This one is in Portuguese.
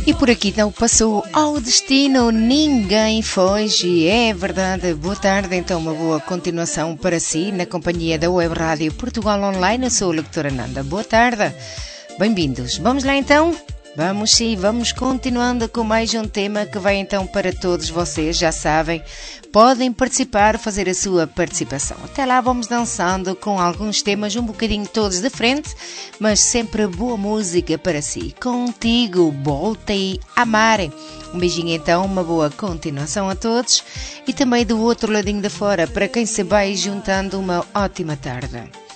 E por aqui não passou ao destino, ninguém foge, é verdade. Boa tarde, então uma boa continuação para si, na companhia da Web Rádio Portugal Online. Eu sou a locutora Nanda, boa tarde, bem-vindos. Vamos lá então? Vamos sim, vamos continuando com mais um tema que vai então para todos vocês, já sabem, podem participar, fazer a sua participação. Até lá vamos dançando com alguns temas um bocadinho todos diferentes, mas sempre boa música para si. Contigo, voltei a amar. Um beijinho então, uma boa continuação a todos e também do outro ladinho de fora, para quem se vai juntando, uma ótima tarde.